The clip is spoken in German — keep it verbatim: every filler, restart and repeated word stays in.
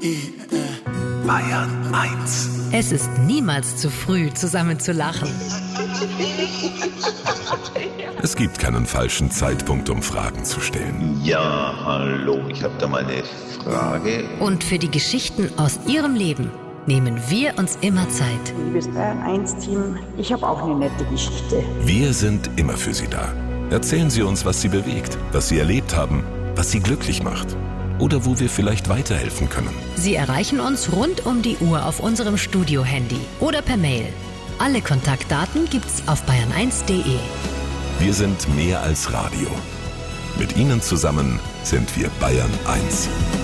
Bayern eins. Es ist niemals zu früh, zusammen zu lachen. Es gibt keinen falschen Zeitpunkt, um Fragen zu stellen. Ja, hallo, ich habe da mal eine Frage. Und für die Geschichten aus Ihrem Leben nehmen wir uns immer Zeit. Liebes Bayern eins Team, ich habe auch eine nette Geschichte. Wir sind immer für Sie da. Erzählen Sie uns, was Sie bewegt, was Sie erlebt haben, was Sie glücklich macht. Oder wo wir vielleicht weiterhelfen können. Sie erreichen uns rund um die Uhr auf unserem Studio-Handy oder per Mail. Alle Kontaktdaten gibt's auf bayern eins punkt de. Wir sind mehr als Radio. Mit Ihnen zusammen sind wir Bayern eins.